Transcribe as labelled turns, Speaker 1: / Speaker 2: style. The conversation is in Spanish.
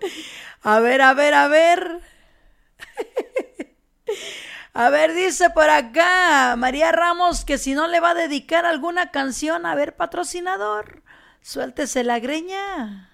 Speaker 1: A ver, a ver, a ver. A ver, dice por acá María Ramos que si no le va a dedicar alguna canción. A ver, patrocinador, suéltese la greña.